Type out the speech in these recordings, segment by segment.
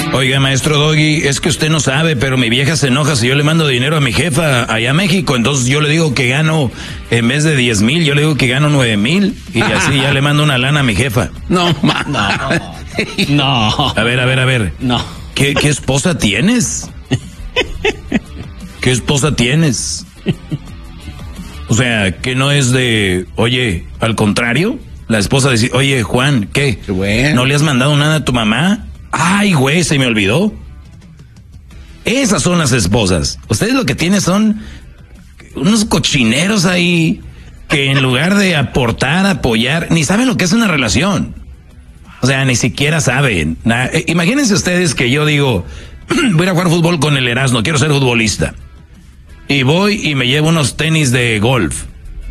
Oiga, maestro Doggy, es que usted no sabe, pero mi vieja se enoja si yo le mando dinero a mi jefa allá a México. Entonces yo le digo que gano, en vez de 10,000, yo le digo que gano 9,000. Y así ya le mando una lana a mi jefa. No. A ver. No. ¿Qué esposa tienes? ¿Qué esposa tienes? O sea, que no es de, oye, al contrario, la esposa dice, oye, Juan, ¿qué? Bueno. ¿No le has mandado nada a tu mamá? Ay, güey, se me olvidó. Esas son las esposas. Ustedes lo que tienen son unos cochineros ahí que en lugar de aportar, apoyar, ni saben lo que es una relación. O sea, ni siquiera saben. Imagínense ustedes que yo digo, voy a jugar fútbol con el Erasmo, quiero ser futbolista. Y voy y me llevo unos tenis de golf.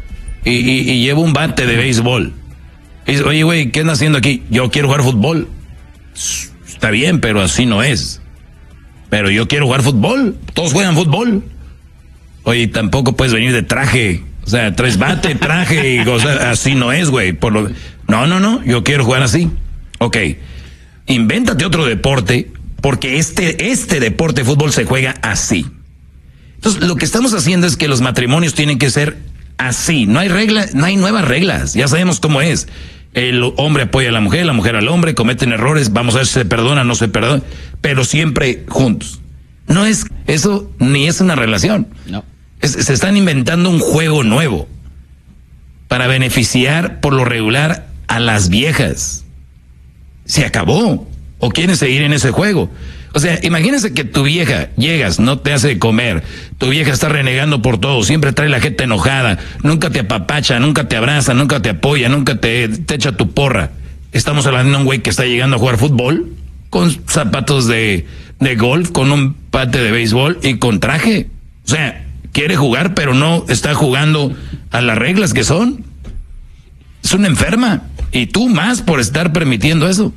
Y llevo un bate de béisbol. Y dice, oye, güey, ¿qué andas haciendo aquí? Yo quiero jugar fútbol. Está bien, pero así no es. Pero yo quiero jugar fútbol. Todos juegan fútbol. Oye, tampoco puedes venir de traje. O sea, traes bate, traje, y, o sea, así no es, güey. No, yo quiero jugar así. Ok, invéntate otro deporte, porque este deporte de fútbol se juega así. Entonces, lo que estamos haciendo es que los matrimonios tienen que ser así. No hay reglas, no hay nuevas reglas. Ya sabemos cómo es. El hombre apoya a la mujer al hombre, cometen errores, vamos a ver si se perdona, no se perdona, pero siempre juntos. No es eso, ni es una relación. No. Se están inventando un juego nuevo para beneficiar por lo regular a las viejas. Se acabó. ¿O quieren seguir en ese juego? O sea, imagínense que tu vieja, llegas, no te hace comer, tu vieja está renegando por todo, siempre trae la gente enojada, nunca te apapacha, nunca te abraza, nunca te apoya, nunca te echa tu porra. Estamos hablando de un güey que está llegando a jugar fútbol, con zapatos de golf, con un bate de béisbol y con traje. O sea, quiere jugar, pero no está jugando a las reglas que son. Es una enferma. Y tú más por estar permitiendo eso.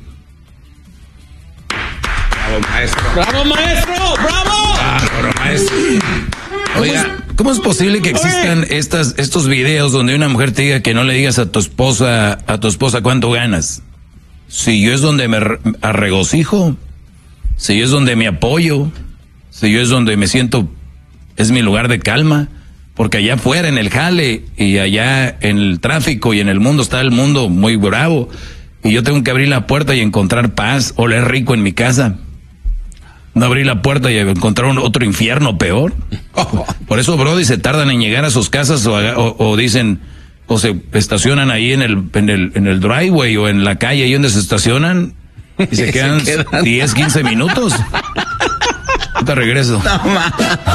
¡Bravo, maestro! ¡Bravo, maestro! Oiga, ¿cómo es posible que existan estos videos donde una mujer te diga que no le digas a tu esposa cuánto ganas? Si yo es donde me regocijo, si yo es donde me apoyo, si yo es donde me siento, es mi lugar de calma, porque allá afuera en el jale y allá en el tráfico y en el mundo está el mundo muy bravo y yo tengo que abrir la puerta y encontrar paz, oler rico en mi casa. No abrir la puerta y encontrar otro infierno peor. Por eso, brody, se tardan en llegar a sus casas o dicen, o se estacionan ahí en el driveway o en la calle ahí donde se estacionan y se quedan 10, 15 minutos. Te regreso.